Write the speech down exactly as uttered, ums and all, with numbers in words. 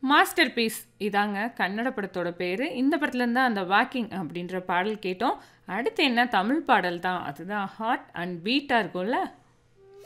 Master piece இதாங்க கன்னட படத்தோட பேரு. இந்த படத்துலேருந்து தான் அந்த வாக்கிங் அப்படின்ற பாடல் கேட்டோம். அடுத்து என்ன தமிழ் பாடல் தான். அதுதான் ஹார்ட் அண்ட் பீட்டா இருக்கும்ல.